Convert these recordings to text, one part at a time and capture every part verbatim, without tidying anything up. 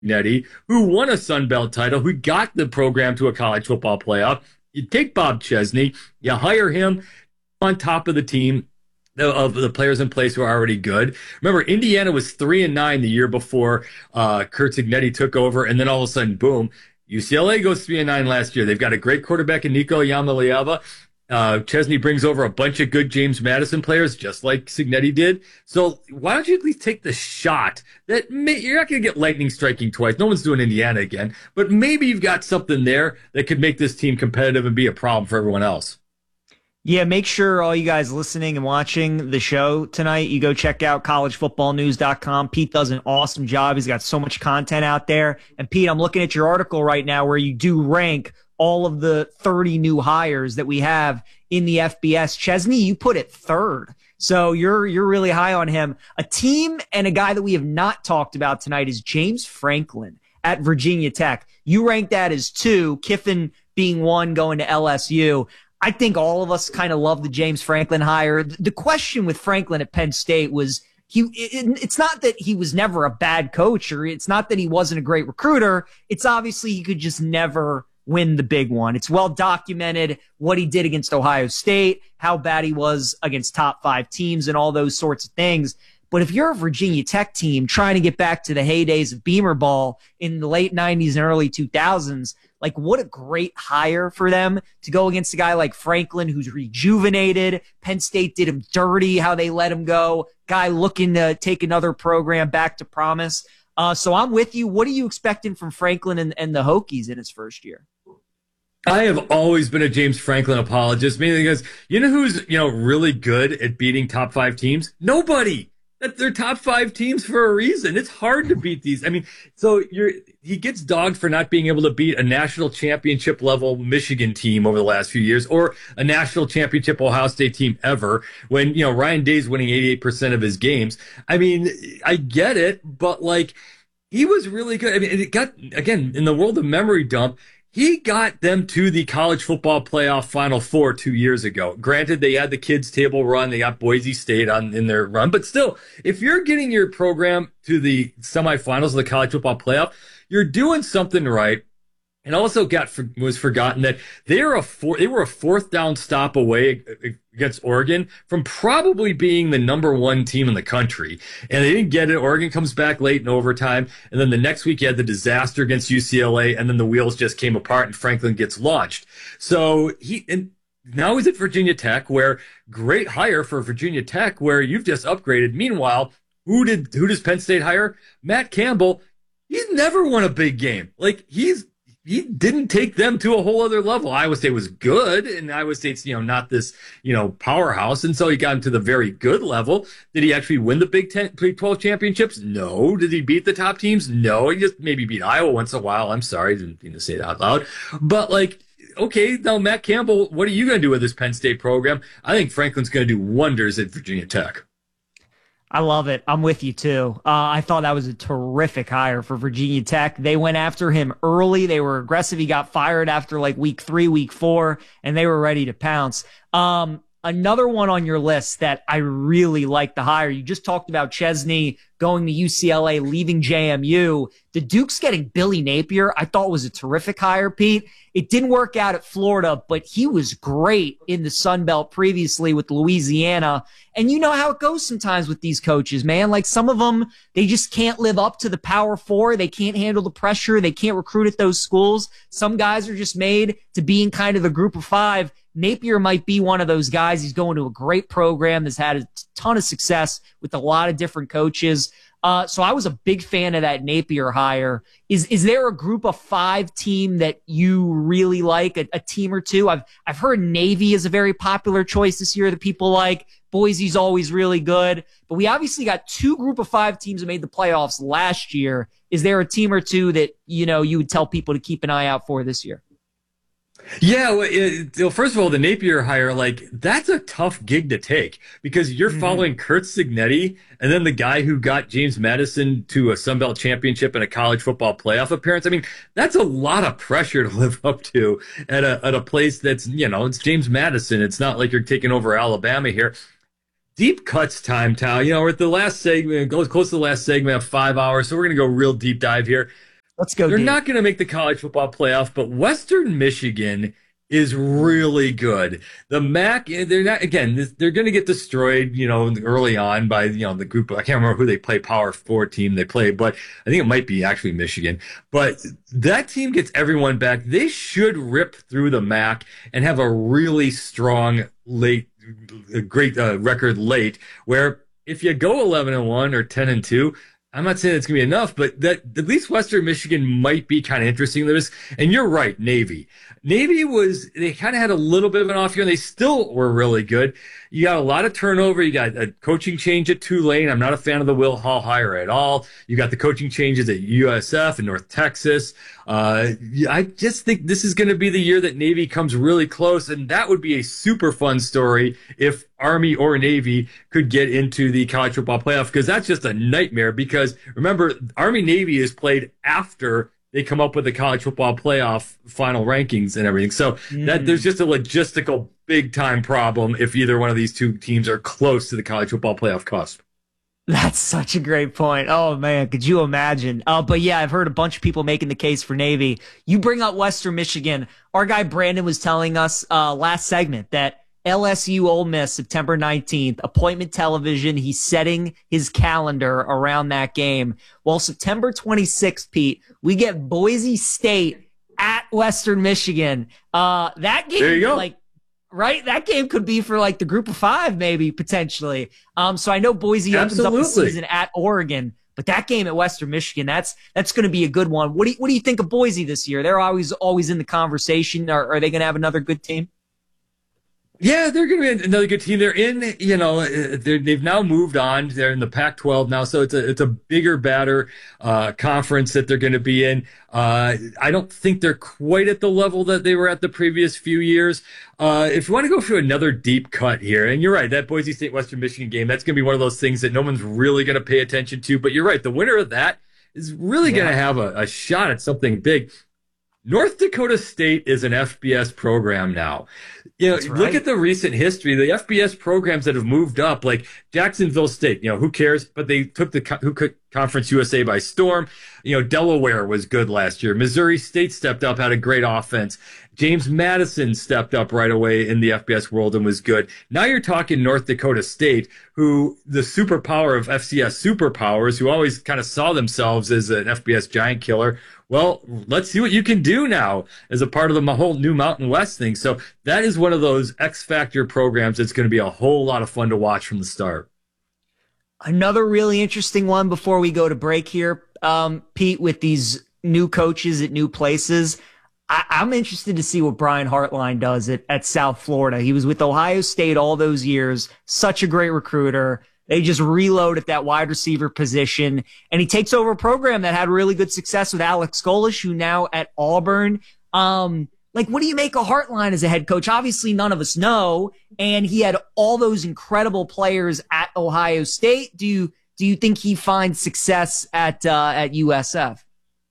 Nettie, who won a Sun Belt title, who got the program to a college football playoff. You take Bob Chesney, you hire him on top of the team of the players in place who are already good. Remember, Indiana was three and nine the year before uh, Curt Cignetti took over, and then all of a sudden, boom, U C L A goes three and nine last year. They've got a great quarterback in Nico Iamaleava. Uh, Chesney brings over a bunch of good James Madison players, just like Cignetti did. So why don't you at least take the shot that may, you're not going to get lightning striking twice. No one's doing Indiana again, but maybe you've got something there that could make this team competitive and be a problem for everyone else. Yeah, make sure all you guys listening and watching the show tonight, you go check out college football news dot com. Pete does an awesome job. He's got so much content out there. And Pete, I'm looking at your article right now where you do rank all of the thirty new hires that we have in the F B S. Chesney, you put it third. So you're you're really high on him. A team and a guy that we have not talked about tonight is James Franklin at Virginia Tech. You rank that as two, Kiffin being one, going to L S U. I think all of us kind of love the James Franklin hire. The question with Franklin at Penn State was he. It, it's not that he was never a bad coach, or it's not that he wasn't a great recruiter. It's obviously he could just never win the big one. It's well documented what he did against Ohio State, how bad he was against top five teams and all those sorts of things. But if you're a Virginia Tech team trying to get back to the heydays of Beamer ball in the late nineties and early two thousands, like what a great hire for them to go against a guy like Franklin who's rejuvenated. Penn State did him dirty, how they let him go. Guy looking to take another program back to promise. Uh, so I'm with you. What are you expecting from Franklin and, and the Hokies in his first year? I have always been a James Franklin apologist, mainly because you know who's, you know, really good at beating top five teams? Nobody. That they're top five teams for a reason. It's hard to beat these. I mean, so you're he gets dogged for not being able to beat a national championship level Michigan team over the last few years, or a national championship Ohio State team ever. When you know Ryan Day's winning eighty-eight percent of his games. I mean, I get it, but like he was really good. I mean, it got again in the world of memory dump. He got them to the college football playoff Final Four two years ago. Granted, they had the kids table run. They got Boise State on in their run. But still, if you're getting your program to the semifinals of the college football playoff, you're doing something right. And also got was forgotten that they were a four, they were a fourth down stop away against Oregon from probably being the number one team in the country. And they didn't get it. Oregon comes back late in overtime. And then the next week you had the disaster against U C L A. And then the wheels just came apart and Franklin gets launched. So he, and now he's at Virginia Tech, where great hire for Virginia Tech, where you've just upgraded. Meanwhile, who did, who does Penn State hire? Matt Campbell. He's never won a big game. Like he's, he didn't take them to a whole other level. Iowa State was good, and Iowa State's, you know, not this, you know, powerhouse. And so he got into the very good level. Did he actually win the Big Ten, Big twelve championships? No. Did he beat the top teams? No. He just maybe beat Iowa once in a while. I'm sorry, I didn't mean to say that out loud. But like, okay, now Matt Campbell, what are you going to do with this Penn State program? I think Franklin's going to do wonders at Virginia Tech. I love it. I'm with you, too. Uh, I thought that was a terrific hire for Virginia Tech. They went after him early. They were aggressive. He got fired after like week three, week four, and they were ready to pounce. Um, another one on your list that I really like the hire. You just talked about Chesney going to U C L A, leaving J M U. The Duke's getting Billy Napier, I thought was a terrific hire, Pete. It didn't work out at Florida, but he was great in the Sun Belt previously with Louisiana. And you know how it goes sometimes with these coaches, man. Like some of them, they just can't live up to the Power Four. They can't handle the pressure. They can't recruit at those schools. Some guys are just made to be in kind of the group of five. Napier might be one of those guys. He's going to a great program that's had a ton of success with a lot of different coaches. Uh, so I was a big fan of that Napier hire. Is is there a group of five team that you really like, a, a team or two? I've I've heard Navy is a very popular choice this year that people like. Boise's always really good. But we obviously got two group of five teams that made the playoffs last year. Is there a team or two that, you know, you would tell people to keep an eye out for this year? Yeah, well, it, well, first of all, the Napier hire, like, that's a tough gig to take because you're mm-hmm. following Curt Cignetti and then the guy who got James Madison to a Sun Belt championship and a college football playoff appearance. I mean, that's a lot of pressure to live up to at a at a place that's, you know, it's James Madison. It's not like you're taking over Alabama here. Deep cuts time, Tal. You know, we're at the last segment, goes close to the last segment of five hours, so we're going to go real deep dive here. Let's go. They're Dave. not going to make the college football playoff, but Western Michigan is really good. The M A C, they're not, again, they're going to get destroyed, you know, early on by, you know, the group. I can't remember who they play, Power Four team they play, but I think it might be actually Michigan. But that team gets everyone back. They should rip through the M A C and have a really strong late, a great uh, record late, where if you go eleven and one or ten and two, I'm not saying it's going to be enough, but that at least Western Michigan might be kind of interesting to this. And you're right, Navy. Navy was, they kind of had a little bit of an off year, and they still were really good. You got a lot of turnover. You got a coaching change at Tulane. I'm not a fan of the Will Hall hire at all. You got the coaching changes at U S F and North Texas. Uh, I just think this is going to be the year that Navy comes really close, and that would be a super fun story if Army or Navy could get into the college football playoff, because that's just a nightmare. Because remember, Army Navy is played after they come up with the college football playoff final rankings and everything. So mm. that there's just a logistical big time problem if either one of these two teams are close to the college football playoff cusp. That's such a great point. Oh man, could you imagine? Uh, but yeah, I've heard a bunch of people making the case for Navy. You bring up Western Michigan. Our guy Brandon was telling us uh, last segment that L S U Ole Miss, September nineteenth, appointment television. He's setting his calendar around that game. Well, September twenty-sixth, Pete, we get Boise State at Western Michigan. Uh, that game, there you go. like, right? That game could be for like the group of five, maybe potentially. Um, so I know Boise Absolutely. opens up the season at Oregon, but that game at Western Michigan, that's that's going to be a good one. What do you, what do you think of Boise this year? They're always always in the conversation. Are, are they going to have another good team? Yeah, they're going to be another good team. They're in, you know, they've now moved on. They're in the Pac twelve now, so it's a it's a bigger, badder uh, conference that they're going to be in. Uh, I don't think they're quite at the level that they were at the previous few years. Uh, if you want to go for another deep cut here, and you're right, that Boise State Western Michigan game, that's going to be one of those things that no one's really going to pay attention to. But you're right, the winner of that is really yeah. going to have a, a shot at something big. North Dakota State is an F B S program now. You know, right. Look at the recent history. The F B S programs that have moved up, like Jacksonville State, you know, who cares? But they took the who Conference U S A by storm. You know, Delaware was good last year. Missouri State stepped up, had a great offense. James Madison stepped up right away in the F B S world and was good. Now you're talking North Dakota State, who the superpower of F C S superpowers, who always kind of saw themselves as an F B S giant killer. Well, let's see what you can do now as a part of the whole new Mountain West thing. So that is one of those X Factor programs that's going to be a whole lot of fun to watch from the start. Another really interesting one before we go to break here, um, Pete, with these new coaches at new places. I, I'm interested to see what Brian Hartline does at, at South Florida. He was with Ohio State all those years, such a great recruiter. They just reload at that wide receiver position, and he takes over a program that had really good success with Alex Golesh, who now at Auburn. Um, like, what do you make of Hartline as a head coach? Obviously, none of us know, and he had all those incredible players at Ohio State. Do you do you think he finds success at uh, at U S F?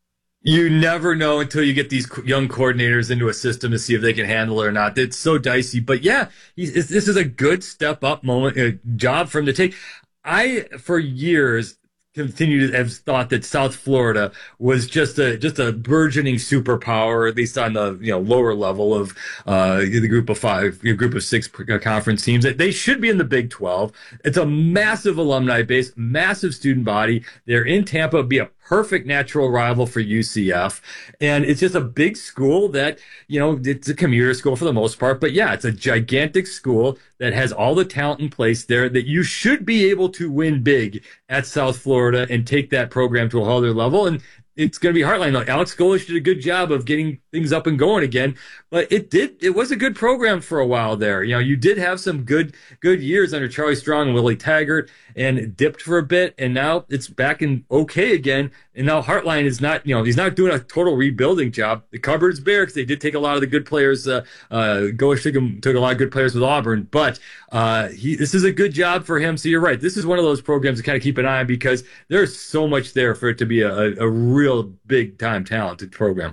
You never know until you get these young coordinators into a system to see if they can handle it or not. It's so dicey. But yeah, he's, this is a good step up moment, a job for him to take. I, for years, continue to have thought that South Florida was just a just a burgeoning superpower, at least on the you know lower level of uh, the group of five, the group of six conference teams. They should be in the Big twelve. It's a massive alumni base, massive student body. They're in Tampa, it'd be a perfect natural rival for U C F. And it's just a big school that, you know, it's a commuter school for the most part. But yeah, it's a gigantic school that has all the talent in place there that you should be able to win big at South Florida and take that program to a whole other level. And it's going to be Heartline. Like Alex Golesh did a good job of getting things up and going again, but it did, it was a good program for a while there. You know, you did have some good, good years under Charlie Strong and Willie Taggart, and it dipped for a bit, and now it's back in okay again. And now Heartline is not, you know, he's not doing a total rebuilding job. The cupboard's bare because they did take a lot of the good players. Uh, uh, Golesh took, him, took a lot of good players with Auburn, but uh, he, this is a good job for him. So you're right. This is one of those programs to kind of keep an eye on because there's so much there for it to be a, a, a real big time talented program.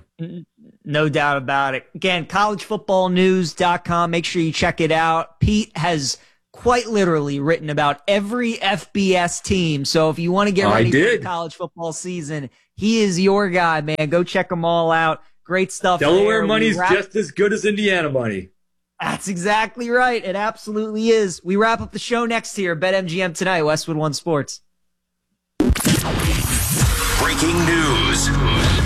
No doubt about it. Again, college football news dot com. Make sure you check it out. Pete has quite literally written about every F B S team. So if you want to get ready for the college football season, He is your guy, man. Go check them all out. Great stuff. Delaware there. money's wrap- just as good as Indiana money. That's exactly right. It absolutely is. We wrap up the show next here. BetMGM tonight, Westwood One Sports. Breaking news.